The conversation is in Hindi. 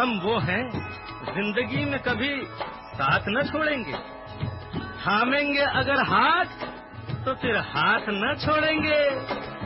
हम वो हैं जिंदगी में कभी साथ न छोड़ेंगे। थामेंगे अगर हाथ तो फिर हाथ न छोड़ेंगे।